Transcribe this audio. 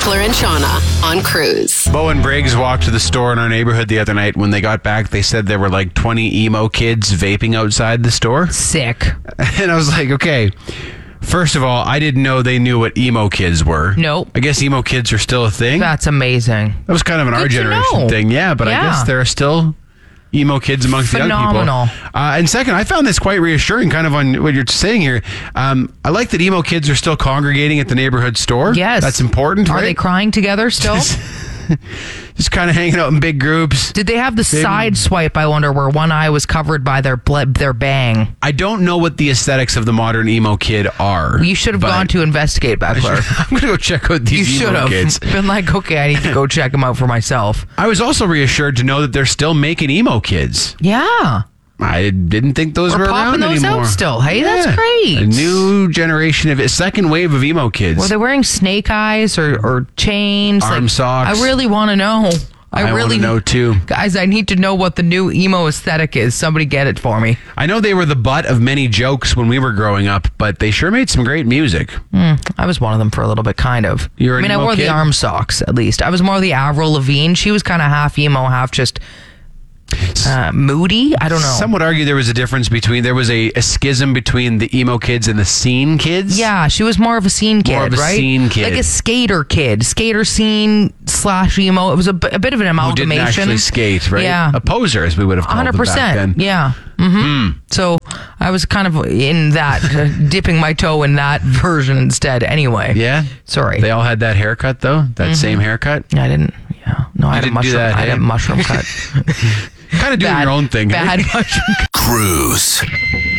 Beckler and Shauna on Cruise. Bo and Briggs walked to the store in our neighborhood the other night. When they got back, they said there were like 20 emo kids vaping outside the store. Sick. And I was like, okay, first of all, I didn't know they knew what emo kids were. Nope. I guess emo kids are still a thing. That's amazing. That was kind of an our Good to generation know. thing. Yeah, but I guess there are still emo kids amongst the young Phenomenal. people. And second, I found this quite reassuring kind of on what you're saying here. I like that emo kids are still congregating at the neighborhood store. Yes. That's important, Are right? they crying together still? Just kind of hanging out in big groups. Did they have the side swipe, I wonder, where one eye was covered by their bang? I don't know what the aesthetics of the modern emo kid are. You should have gone to investigate, Beckler. I'm going to go check out You these should emo have kids. been like, okay, I need to go check them out for myself. I was also reassured to know that they're still making emo kids. Yeah. I didn't think those We're were popping around those anymore. out still. Hey, that's great. A new generation of a second wave of emo kids. Were they wearing snake eyes or chains? Arm socks. I really want to know. I really want to know too. Guys, I need to know what the new emo aesthetic is. Somebody get it for me. I know they were the butt of many jokes when we were growing up, but they sure made some great music. I was one of them for a little bit, kind of. You were an I emo wore kid? the arm socks, at least. I was more the Avril Lavigne. She was kind of half emo, half just moody. I don't know. Some would argue there was a schism between the emo kids and the scene kids. Yeah, she was more of a scene kid, More of a right? scene kid. Like a skater kid. Skater scene / emo. It was a bit of an Who amalgamation. didn't actually skate, right? Yeah. A poser, as we would have called them back then. 100%. Yeah. Mm-hmm. So I was kind of in that, dipping my toe in that version instead anyway. Yeah? Sorry. They all had that haircut, though? That same haircut? I didn't. Yeah. No, I had a didn't do mushroom. that, I had hey? a mushroom cut. Kind of doing your own thing. Bad Hey? mushroom cut. Cruise.